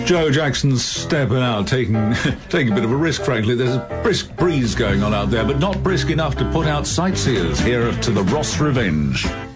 Joe Jackson's stepping out, taking a bit of a risk, frankly. There's a brisk breeze going on out there, but not brisk enough to put out sightseers here to the Ross Revenge.